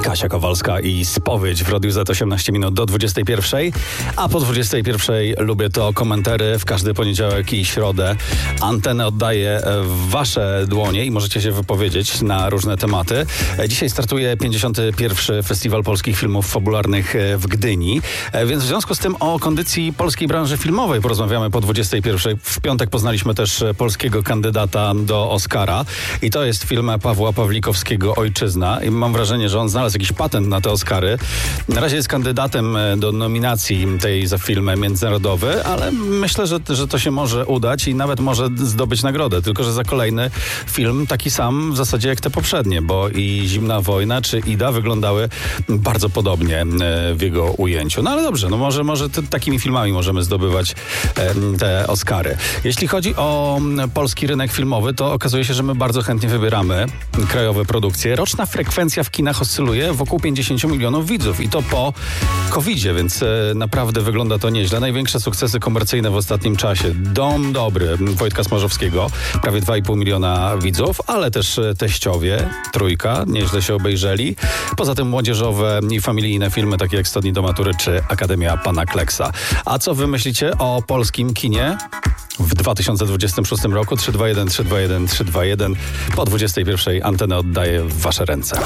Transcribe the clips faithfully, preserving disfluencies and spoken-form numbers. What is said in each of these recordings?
Kasia Kowalska i Spowiedź w Radiu Z osiemnaście minut do dwudziestej pierwszej, a po dwudziestej pierwszej lubię to komentary w każdy poniedziałek i środę. Antenę oddaję w wasze dłonie i możecie się wypowiedzieć na różne tematy. Dzisiaj startuje pięćdziesiąty pierwszy Festiwal Polskich Filmów Fabularnych w Gdyni, więc w związku z tym o kondycji polskiej branży filmowej porozmawiamy po dwudziestej pierwszej. W piątek poznaliśmy też polskiego kandydata do Oscara i to jest film Pawła Pawlikowskiego Ojczyzna i mam wrażenie, że on znalazł jakiś patent na te Oscary. Na razie jest kandydatem do nominacji tej za film międzynarodowy, ale myślę, że, że to się może udać i nawet może zdobyć nagrodę, tylko że za kolejny film taki sam w zasadzie jak te poprzednie, bo i Zimna wojna czy Ida wyglądały bardzo podobnie w jego ujęciu. No ale dobrze, no może, może t- takimi filmami możemy zdobywać e, te Oscary. Jeśli chodzi o polski rynek filmowy, to okazuje się, że my bardzo chętnie wybieramy krajowe produkcje. Roczna frekwencja w kinach oscyluje wokół pięćdziesiąt milionów widzów i to po kowidzie, więc e, naprawdę wygląda to nieźle. Największe sukcesy komercyjne w ostatnim czasie. Dom Dobry Wojtka Smarzowskiego, prawie dwa i pół miliona widzów, ale też Teściowie, Trójka, nieźle się obejrzeli. Poza tym młodzieżowe i familijne filmy takie jak sto dni do matury czy Akademia Pana Kleksa. A co wy myślicie o polskim kinie w dwa tysiące dwudziestym szóstym roku? trzy dwa jeden trzy dwa jeden trzy dwa jeden. Po dwudziestej pierwszej antenę oddaję w wasze ręce.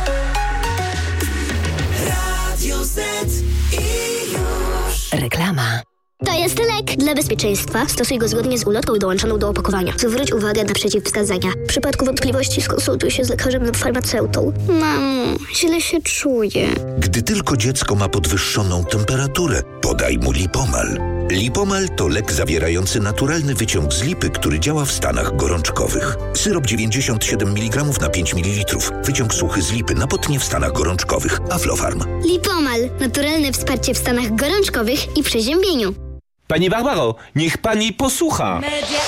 Radio Z i już. Reklama. To jest lek. Dla bezpieczeństwa stosuj go zgodnie z ulotką dołączoną do opakowania. Zwróć uwagę na przeciwwskazania. W przypadku wątpliwości skonsultuj się z lekarzem lub farmaceutą. Mamo, źle się czuję. Gdy tylko dziecko ma podwyższoną temperaturę, podaj mu Lipomal. Lipomal to lek zawierający naturalny wyciąg z lipy, który działa w stanach gorączkowych. Syrop dziewięćdziesiąt siedem miligramów na pięć mililitrów. Wyciąg suchy z lipy na potnie w stanach gorączkowych. Aflofarm. Lipomal. Naturalne wsparcie w stanach gorączkowych i przeziębieniu. Pani Barbaro, niech pani posłucha.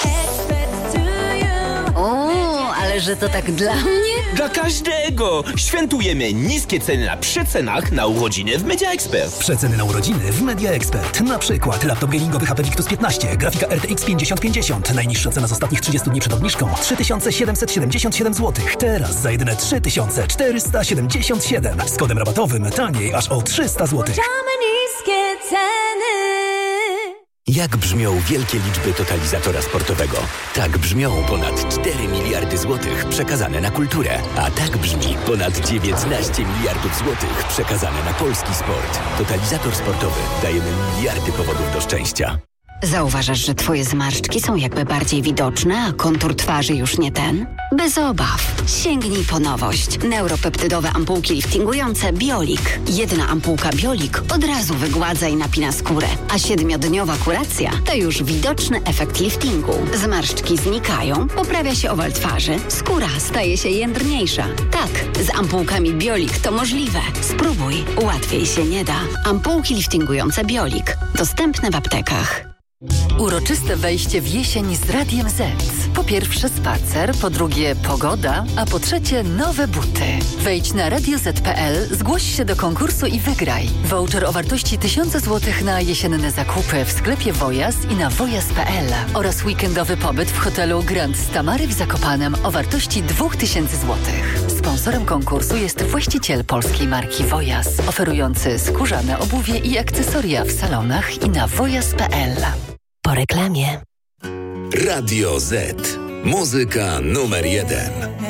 O, ale że to tak dla mnie? Dla każdego. Świętujemy niskie ceny na przecenach na urodziny w Media Expert. Przeceny na urodziny w Media Expert. Na przykład laptop gamingowy H P Victus piętnaście, grafika R T X pięćdziesiąt pięćdziesiąt. Najniższa cena z ostatnich trzydziestu dni przed obniżką trzy tysiące siedemset siedemdziesiąt siedem złotych. Teraz za jedyne trzy tysiące czterysta siedemdziesiąt siedem. Z kodem rabatowym taniej aż o trzysta złotych. Niskie ceny. Jak brzmią wielkie liczby totalizatora sportowego? Tak brzmią ponad cztery miliardy złotych przekazane na kulturę. A tak brzmi ponad dziewiętnaście miliardów złotych przekazane na polski sport. Totalizator sportowy. Dajemy miliardy powodów do szczęścia. Zauważasz, że twoje zmarszczki są jakby bardziej widoczne, a kontur twarzy już nie ten? Bez obaw. Sięgnij po nowość. Neuropeptydowe ampułki liftingujące Biolik. Jedna ampułka Biolik od razu wygładza i napina skórę, a siedmiodniowa kuracja to już widoczny efekt liftingu. Zmarszczki znikają, poprawia się owal twarzy, skóra staje się jędrniejsza. Tak, z ampułkami Biolik to możliwe. Spróbuj, łatwiej się nie da. Ampułki liftingujące Biolik. Dostępne w aptekach. Uroczyste wejście w jesień z Radiem Z. Po pierwsze spacer, po drugie pogoda, a po trzecie nowe buty. Wejdź na radio zet kropka pe el, zgłoś się do konkursu i wygraj. Voucher o wartości tysiąc złotych na jesienne zakupy w sklepie Wojas i na wojas kropka pe el oraz weekendowy pobyt w hotelu Grand Stamary w Zakopanem o wartości dwa tysiące złotych. Sponsorem konkursu jest właściciel polskiej marki Wojas, oferujący skórzane obuwie i akcesoria w salonach i na wojas kropka pe el. Po reklamie. Radio Z. Muzyka numer jeden.